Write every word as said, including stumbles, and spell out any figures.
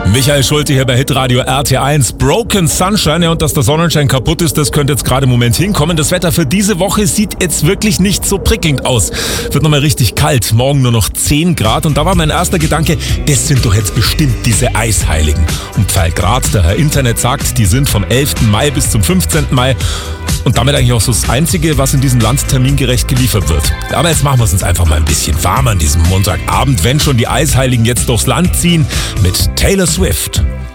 Michael Schulte hier bei Hitradio R T eins. Broken Sunshine, ja, und dass der Sonnenschein kaputt ist, das könnte jetzt gerade im Moment hinkommen. Das Wetter für diese Woche sieht jetzt wirklich nicht so prickelnd aus. Wird nochmal richtig kalt, morgen nur noch zehn Grad. Und da war mein erster Gedanke, das sind doch jetzt bestimmt diese Eisheiligen. Und weil gerade der Herr Internet sagt, die sind vom elften Mai bis zum fünfzehnten Mai. Und damit eigentlich auch so das Einzige, was in diesem Land termingerecht geliefert wird. Aber jetzt machen wir es uns einfach mal ein bisschen warmer an diesem Montagabend, wenn schon die Eisheiligen jetzt durchs Land ziehen mit Taylor Swift.